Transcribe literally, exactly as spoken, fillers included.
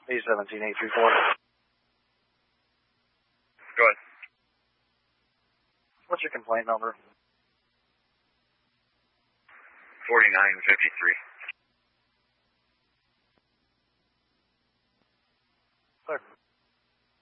A seventeen eight three four. Go ahead. What's your complaint number? forty-nine fifty-three.